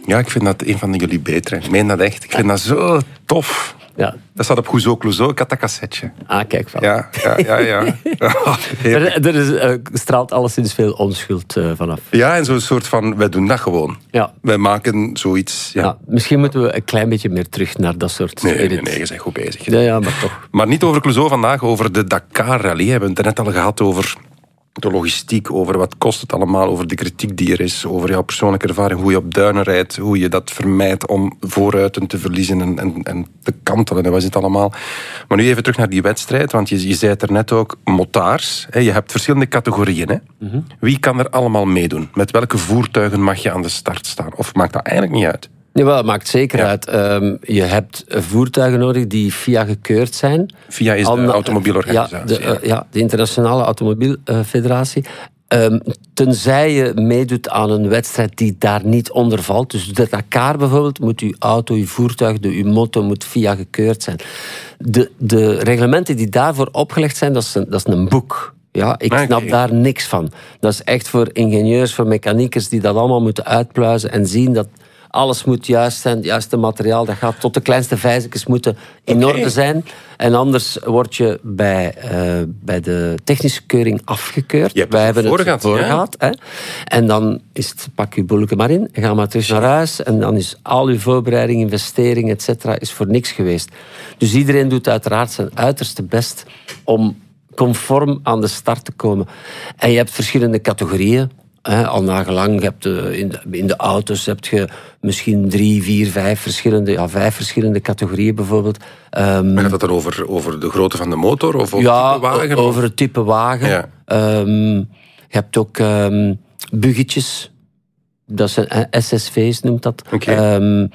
Ja, ik vind dat een van jullie beter. Ik meen dat echt. Ik vind dat zo tof. Ja. Dat staat op Clouseau Clouseau. Ik had dat cassetje. Kijk van. Ja. Er straalt alleszins veel onschuld vanaf. Ja, en zo'n soort van, wij doen dat gewoon. Ja. Wij maken zoiets. Ja. Ja, misschien moeten we een klein beetje meer terug naar dat soort Nee, je bent goed bezig. Ja, maar toch. Maar niet over Clouseau vandaag, over de Dakar-rally. We hebben het er net al gehad over de logistiek, over wat kost het allemaal, over de kritiek die er is, over jouw persoonlijke ervaring, hoe je op duinen rijdt, hoe je dat vermijdt om vooruiten te verliezen en te kantelen en wat is het allemaal. Maar nu even terug naar die wedstrijd, want je zei het er net ook, motards. Je hebt verschillende categorieën. Hè? Mm-hmm. Wie kan er allemaal meedoen? Met welke voertuigen mag je aan de start staan? Of maakt dat eigenlijk niet uit? Jawel, het maakt zeker uit. Je hebt voertuigen nodig die FIA gekeurd zijn. FIA is de automobielorganisatie. De Internationale Automobielfederatie. Tenzij je meedoet aan een wedstrijd die daar niet onder valt. Dus de Dakar bijvoorbeeld, moet je auto, je voertuig, je moto moet FIA gekeurd zijn. De reglementen die daarvoor opgelegd zijn, dat is een boek. Ja, ik snap daar niks van. Dat is echt voor ingenieurs, voor mechaniekers die dat allemaal moeten uitpluizen en zien dat alles moet juist zijn, het juiste materiaal. Dat gaat tot de kleinste vijzekjes moeten in orde zijn. En anders word je bij de technische keuring afgekeurd. Wij hebben het ervoor gehad. Hè? En dan is het, pak je boelke maar in en ga maar terug naar huis. En dan is al je voorbereiding, investering, et cetera, is voor niks geweest. Dus iedereen doet uiteraard zijn uiterste best om conform aan de start te komen. En je hebt verschillende categorieën. Al nagelang, je hebt in de auto's heb je misschien 3, 4, 5 verschillende categorieën bijvoorbeeld. Maar gaat dat dan over de grootte van de motor? Of over het type wagen? Over het type wagen. Ja. Je hebt ook buggetjes. Dat zijn SSV's, noemt dat. Okay.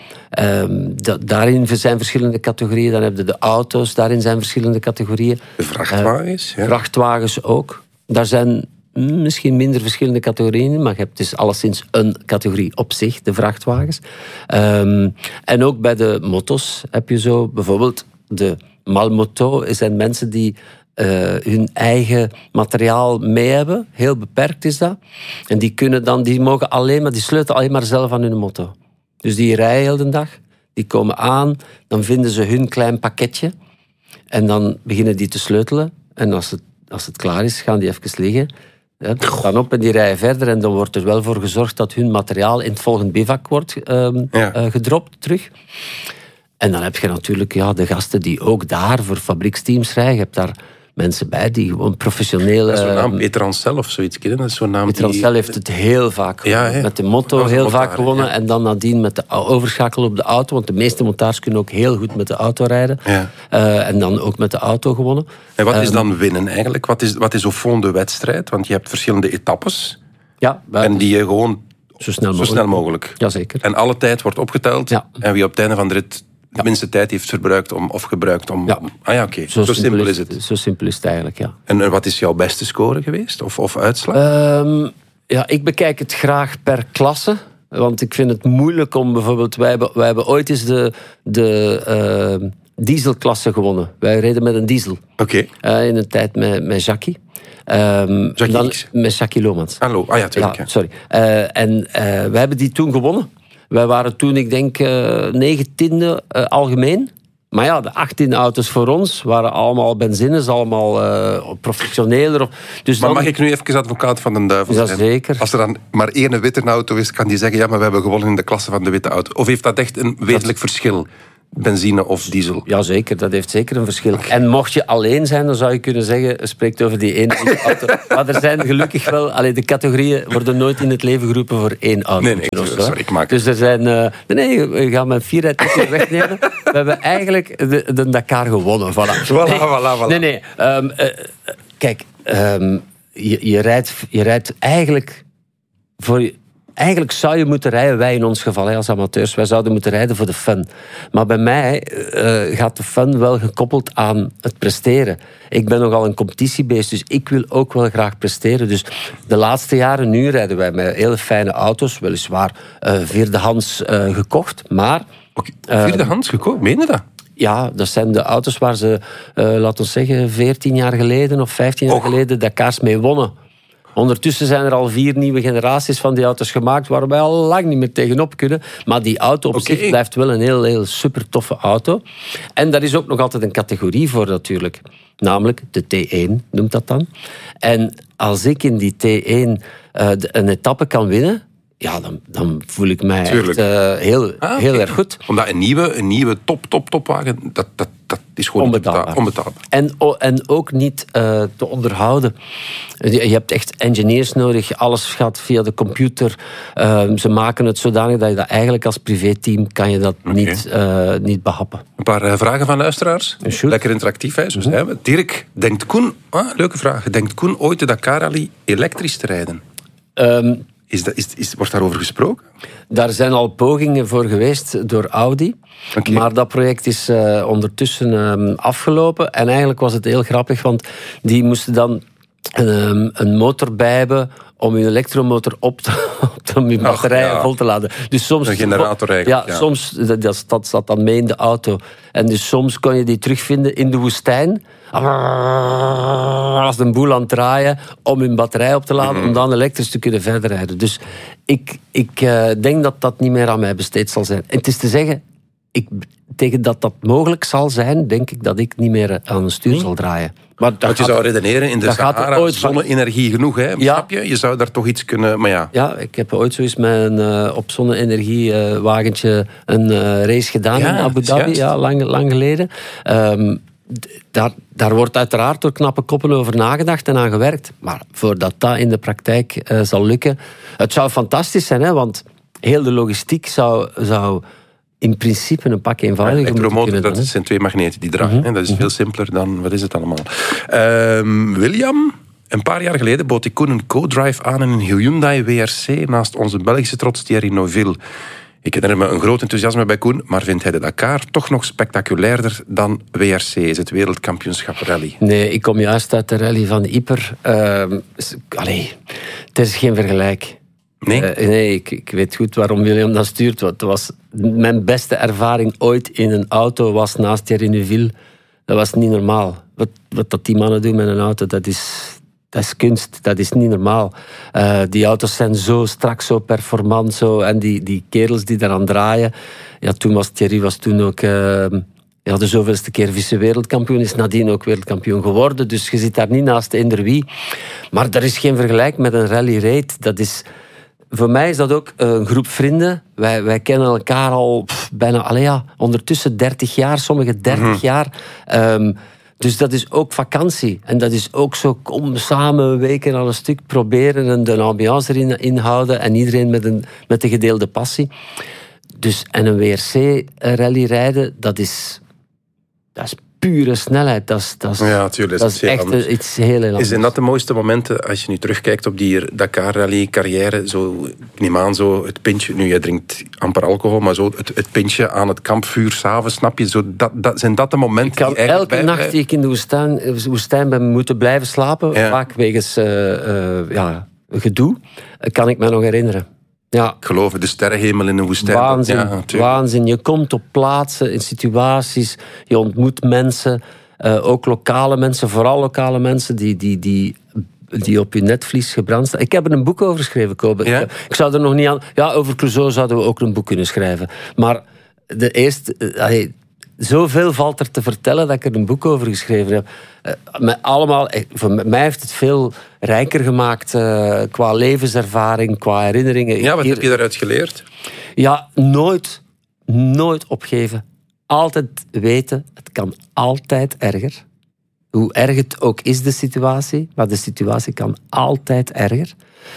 Daarin zijn verschillende categorieën. Dan heb je de auto's, daarin zijn verschillende categorieën. De vrachtwagens? Vrachtwagens ook. Daar zijn misschien minder verschillende categorieën, maar je hebt dus alleszins een categorie op zich, de vrachtwagens. En ook bij de motos heb je zo bijvoorbeeld de malmoto. Zijn mensen die hun eigen materiaal mee hebben. Heel beperkt is dat. En die sleutelen alleen maar zelf aan hun motto. Dus die rijden heel de dag, die komen aan, dan vinden ze hun klein pakketje en dan beginnen die te sleutelen. En als het klaar is, gaan die even liggen. Staan op en die rijden verder en dan wordt er wel voor gezorgd dat hun materiaal in het volgende bivak wordt gedropt terug. En dan heb je natuurlijk de gasten die ook daar voor fabrieksteams rijden. Je hebt daar mensen bij die gewoon professioneel... Dat is zo'n naam, Peter Ancel of zoiets. Dat is zo'n naam Peter Ancel heeft het heel vaak gewonnen. Ja, met de motto heel vaak gewonnen. Ja. En dan nadien met de overschakel op de auto. Want de meeste montaars kunnen ook heel goed met de auto rijden. Ja. En dan ook met de auto gewonnen. En wat is dan winnen eigenlijk? Wat is au fond de wedstrijd? Want je hebt verschillende etappes. Ja, en die je gewoon zo snel mogelijk. Jazeker. En alle tijd wordt opgeteld. Ja. En wie op het einde van de rit de minste tijd heeft gebruikt om... Ja. Oké. Zo simpel is het. Zo simpel is het eigenlijk, ja. En wat is jouw beste score geweest? Of uitslag? Ik bekijk het graag per klasse. Want ik vind het moeilijk om bijvoorbeeld... Wij hebben ooit eens de dieselklasse gewonnen. Wij reden met een diesel. Oké. In een tijd met Jackie. Met Jackie Lomans. Hallo. Ja, tuurlijk. Ja, sorry. En wij hebben die toen gewonnen. Wij waren toen, ik denk, 19e algemeen. Maar ja, de 18 auto's voor ons waren allemaal benzines, allemaal professioneler. Dus maar mag ik nu even advocaat van de duivel zijn? Jazeker. Als er dan maar één witte auto is, kan die zeggen, ja, maar we hebben gewonnen in de klasse van de witte auto. Of heeft dat echt een wezenlijk verschil? Benzine of diesel? Jazeker, dat heeft zeker een verschil. Okay. En mocht je alleen zijn, dan zou je kunnen zeggen, spreekt over die ene auto. Maar er zijn gelukkig wel... de categorieën worden nooit in het leven geroepen voor één auto. Nee, sorry, ik maak het. Dus er zijn... we gaan mijn 4 wegnemen. We hebben eigenlijk de Dakar gewonnen. Voilà. Nee. Kijk, je rijdt eigenlijk voor... Eigenlijk zou je moeten rijden, wij in ons geval als amateurs, wij zouden moeten rijden voor de fun. Maar bij mij gaat de fun wel gekoppeld aan het presteren. Ik ben nogal een competitiebeest, dus ik wil ook wel graag presteren. Dus de laatste jaren, nu rijden wij met hele fijne auto's, weliswaar vierdehands gekocht, maar... Vierdehands gekocht, meen je dat? Ja, dat zijn de auto's waar ze, laten we zeggen, 14 jaar geleden of 15 jaar geleden Dakars mee wonnen. Ondertussen zijn er al 4 nieuwe generaties van die auto's gemaakt waar wij al lang niet meer tegenop kunnen. Maar die auto op zich blijft wel een heel super toffe auto. En daar is ook nog altijd een categorie voor natuurlijk. Namelijk de T1 noemt dat dan. En als ik in die T1 een etappe kan winnen, ja, dan voel ik mij echt heel erg goed. Omdat een nieuwe topwagen, dat is gewoon onbetaalbaar. En ook niet te onderhouden. Je hebt echt engineers nodig. Alles gaat via de computer. Ze maken het zodanig dat je dat eigenlijk als privéteam kan je dat niet behappen. Een paar vragen van luisteraars. Lekker interactief, hè? Zo zijn we. Dirk, denkt Koen... leuke vraag. Denkt Koen ooit de Dakar Rally elektrisch te rijden? Wordt daarover gesproken? Daar zijn al pogingen voor geweest door Audi. Okay. Maar dat project is ondertussen afgelopen. En eigenlijk was het heel grappig, want die moesten dan een motor bij hebben om je elektromotor om je batterijen vol te laden. Dus soms, een generator eigenlijk. Ja, soms, dat zat dan mee in de auto. En dus soms kon je die terugvinden in de woestijn. Als een boel aan het draaien om hun batterij op te laden, om dan elektrisch te kunnen verder rijden. Dus ik denk dat dat niet meer aan mij besteed zal zijn. En het is te zeggen, tegen dat mogelijk zal zijn, denk ik dat ik niet meer aan een stuur zal draaien. Maar je zou redeneren, in de Sahara zonne-energie genoeg, hè? Snap je? Je zou daar toch iets kunnen... Maar ja. Ja, ik heb ooit zoiets met een op zonne-energie wagentje een race gedaan in Abu Dhabi, lang geleden. Daar wordt uiteraard door knappe koppen over nagedacht en aan gewerkt. Maar voordat dat in de praktijk zal lukken... Het zou fantastisch zijn, hè, want heel de logistiek zou in principe een pak eenvoudiger moeten kunnen doen. Dat zijn 2 magneten die dragen. Dat is veel simpeler dan... Wat is het allemaal? William... Een paar jaar geleden bood ik Koen een co-drive aan in een Hyundai WRC naast onze Belgische trots Thierry Neuville. Ik herinner me een groot enthousiasme bij Koen, maar vindt hij de Dakar toch nog spectaculairder dan WRC, is het wereldkampioenschap rally? Nee, ik kom juist uit de rally van Yper. Het is geen vergelijk. Nee? Ik weet goed waarom William dat stuurt. Het was mijn beste ervaring ooit in een auto was naast Thierry Neuville. Dat was niet normaal. Wat die mannen doen met een auto, dat is kunst, dat is niet normaal. Die auto's zijn zo strak, zo performant, zo, en die kerels die daaraan draaien. Ja, Thierry was toen ook de zoveelste keer vice-wereldkampioen, is nadien ook wereldkampioen geworden. Dus je zit daar niet naast eender wie. Maar er is geen vergelijk met een rally-raid. Dat is... Voor mij is dat ook een groep vrienden. Wij kennen elkaar al bijna, ondertussen 30 jaar, sommigen 30 jaar. Dus dat is ook vakantie. En dat is ook zo, kom samen weken aan een stuk proberen en de ambiance erin inhouden en iedereen met een gedeelde passie. Dus, en een WRC-rally rijden, dat is pure snelheid. Dat is echt iets heel anders. Zijn dat de mooiste momenten als je nu terugkijkt op die Dakar-rally-carrière? Zo, ik neem aan, zo het pintje... Nu, jij drinkt amper alcohol, maar zo het pintje aan het kampvuur s'avonds, snap je? Zo, zijn dat de momenten die eigenlijk... Elke nacht die ik in de woestijn ben moeten blijven slapen, vaak wegens gedoe, kan ik me nog herinneren. Ja. Ik geloof de sterrenhemel in een woestijn. Waanzin. Je komt op plaatsen, in situaties, je ontmoet mensen, ook lokale mensen, vooral lokale mensen die op je netvlies gebrand staan. Ik heb er een boek over geschreven, Kobe. Ja? Ik zou er nog niet aan... Ja, over Clouseau zouden we ook een boek kunnen schrijven. Maar de eerste... Zoveel valt er te vertellen dat ik er een boek over geschreven heb. Voor mij heeft het veel rijker gemaakt qua levenservaring, qua herinneringen. Ja, wat heb je daaruit geleerd? Ja, nooit opgeven. Altijd weten, het kan altijd erger. Hoe erg het ook is, de situatie. Maar de situatie kan altijd erger.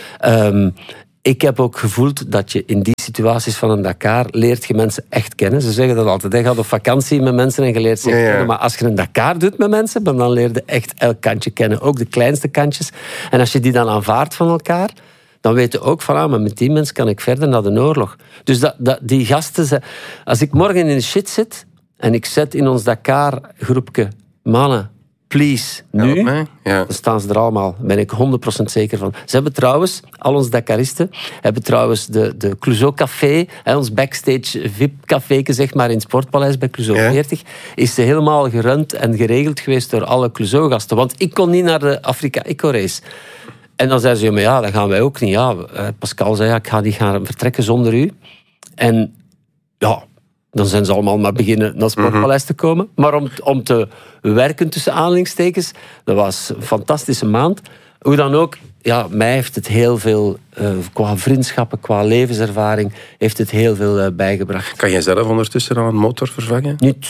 Ik heb ook gevoeld dat je in die situaties van een Dakar leert je mensen echt kennen. Ze zeggen dat altijd. Je gaat op vakantie met mensen en je leert ze echt kennen. Maar als je een Dakar doet met mensen, dan leer je echt elk kantje kennen. Ook de kleinste kantjes. En als je die dan aanvaardt van elkaar, dan weet je ook van, maar met die mensen kan ik verder naar de oorlog. Dus die gasten... Als ik morgen in de shit zit en ik zet in ons Dakar-groepje mannen, please, nu, dan staan ze er allemaal. Daar ben ik 100% zeker van. Ze hebben trouwens, al onze Dakaristen, hebben trouwens de Clouseau Café, ons backstage VIP-café, zeg maar, in het Sportpaleis bij Clouseau 40, is helemaal gerund en geregeld geweest door alle Clouseau-gasten. Want ik kon niet naar de Afrika Eco Race. En dan zei ze, maar ja, dat gaan wij ook niet. Ja, Pascal zei, ik ga niet gaan vertrekken zonder u. En ja, dan zijn ze allemaal maar beginnen naar het Sportpaleis te komen. Maar om te werken, tussen aanhalingstekens, dat was een fantastische maand. Hoe dan ook, ja, mij heeft het heel veel, qua vriendschappen, qua levenservaring, heeft het heel veel bijgebracht. Kan jij zelf ondertussen al een motor vervangen? Niet.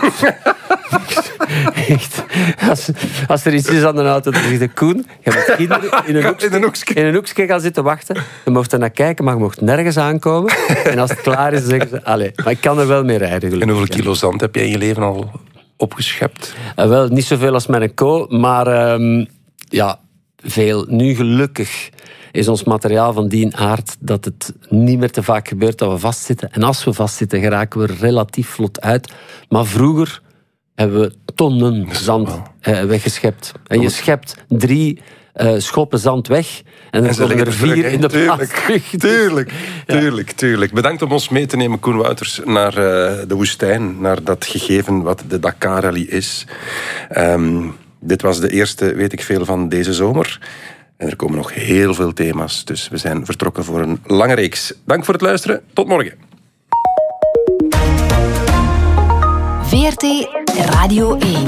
Echt. Als er iets is aan de auto, dan zegt de Koen, je moet kinderen in een hoekje gaan zitten wachten. Je mocht er naar kijken, maar je mocht nergens aankomen. En als het klaar is, zeggen ze, allee, maar ik kan er wel mee rijden. Gelukkig. En hoeveel kilo zand heb jij in je leven al opgeschept? Wel, niet zoveel als mijn co, maar ja, veel. Nu gelukkig is ons materiaal van die aard dat het niet meer te vaak gebeurt dat we vastzitten. En als we vastzitten, geraken we relatief vlot uit. Maar vroeger hebben we tonnen zand weggeschept. En je schept 3 schoppen zand weg en dan komen er 4 in de plaats terug. Tuurlijk. Bedankt om ons mee te nemen, Koen Wouters, naar de woestijn, naar dat gegeven wat de Dakar Rally is. Dit was de eerste, weet ik veel, van deze zomer. En er komen nog heel veel thema's, dus we zijn vertrokken voor een lange reeks. Dank voor het luisteren, tot morgen. VRT Radio 1.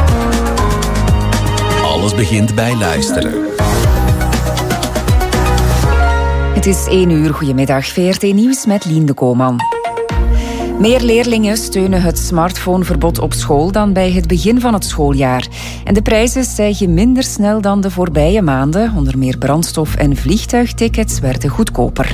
Alles begint bij luisteren. Het is 1 uur. Goedemiddag. VRT Nieuws met Lien de Kooman. Meer leerlingen steunen het smartphoneverbod op school dan bij het begin van het schooljaar. En de prijzen stijgen minder snel dan de voorbije maanden. Onder meer brandstof en vliegtuigtickets werden goedkoper.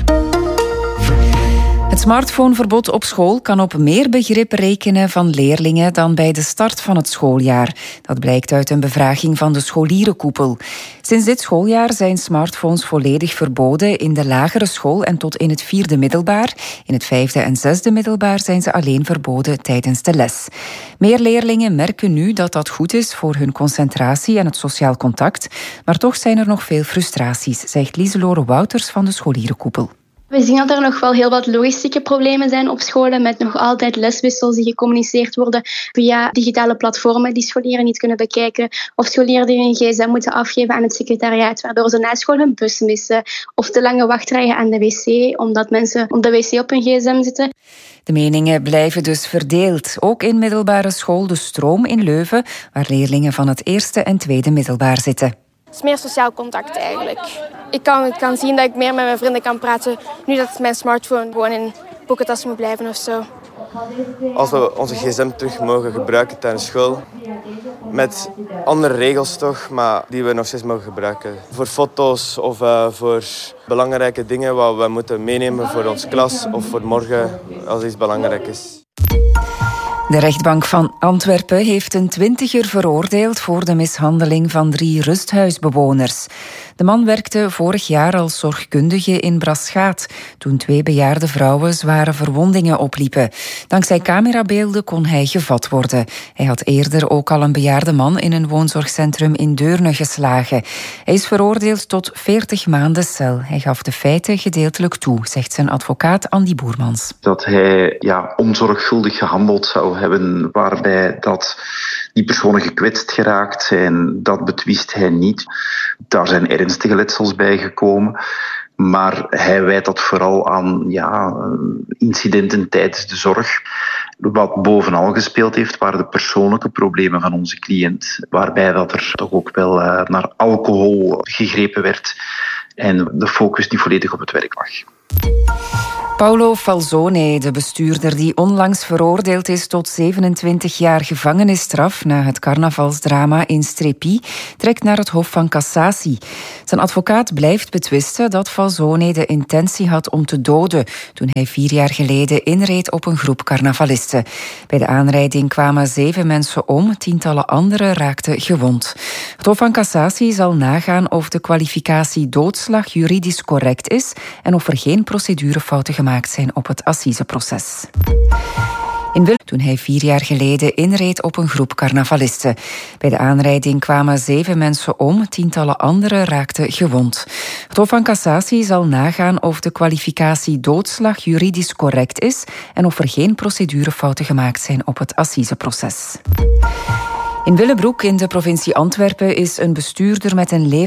Het smartphoneverbod op school kan op meer begrip rekenen van leerlingen dan bij de start van het schooljaar. Dat blijkt uit een bevraging van de scholierenkoepel. Sinds dit schooljaar zijn smartphones volledig verboden in de lagere school en tot in het 4e middelbaar. In het 5e en 6e middelbaar zijn ze alleen verboden tijdens de les. Meer leerlingen merken nu dat dat goed is voor hun concentratie en het sociaal contact. Maar toch zijn er nog veel frustraties, zegt Lieselore Wouters van de scholierenkoepel. We zien dat er nog wel heel wat logistieke problemen zijn op scholen met nog altijd leswissels die gecommuniceerd worden via digitale platformen die scholieren niet kunnen bekijken of scholieren die hun gsm moeten afgeven aan het secretariaat waardoor ze na school hun bus missen of te lange wachtrijen aan de wc omdat mensen op de wc op hun gsm zitten. De meningen blijven dus verdeeld. Ook in middelbare school De Stroom in Leuven, waar leerlingen van het 1e en 2e middelbaar zitten. Het is meer sociaal contact eigenlijk. Ik kan zien dat ik meer met mijn vrienden kan praten nu dat mijn smartphone gewoon in pokkentas moet blijven of zo. Als we onze gsm terug mogen gebruiken tijdens school, met andere regels toch, maar die we nog steeds mogen gebruiken. Voor foto's of voor belangrijke dingen wat we moeten meenemen voor onze klas of voor morgen als iets belangrijk is. De rechtbank van Antwerpen heeft een 20er veroordeeld voor de mishandeling van 3 rusthuisbewoners. De man werkte vorig jaar als zorgkundige in Braschaat, toen 2 bejaarde vrouwen zware verwondingen opliepen. Dankzij camerabeelden kon hij gevat worden. Hij had eerder ook al een bejaarde man in een woonzorgcentrum in Deurne geslagen. Hij is veroordeeld tot 40 maanden cel. Hij gaf de feiten gedeeltelijk toe, zegt zijn advocaat Andy Boermans. Dat hij onzorgvuldig gehandeld zou hebben, waarbij dat die personen gekwetst geraakt zijn, dat betwist hij niet. Daar zijn ernstige letsels bij gekomen. Maar hij wijt dat vooral aan incidenten tijdens de zorg. Wat bovenal gespeeld heeft, waren de persoonlijke problemen van onze cliënt. Waarbij dat er toch ook wel naar alcohol gegrepen werd. En de focus die volledig op het werk lag. Paolo Falzone, de bestuurder die onlangs veroordeeld is tot 27 jaar gevangenisstraf na het carnavalsdrama in Strepi, trekt naar het Hof van Cassatie. Zijn advocaat blijft betwisten dat Falzone de intentie had om te doden toen hij 4 jaar geleden inreed op een groep carnavalisten. Bij de aanrijding kwamen 7 mensen om, tientallen anderen raakten gewond. Het Hof van Cassatie zal nagaan of de kwalificatie doodslag juridisch correct is en of er geen procedurefouten gemaakt zijn op het assiseproces. Toen hij 4 jaar geleden inreed op een groep carnavalisten. Bij de aanrijding kwamen 7 mensen om, tientallen anderen raakten gewond. Het Hof van Cassatie zal nagaan of de kwalificatie doodslag juridisch correct is en of er geen procedurefouten gemaakt zijn op het assiseproces. In Willebroek in de provincie Antwerpen is een bestuurder met een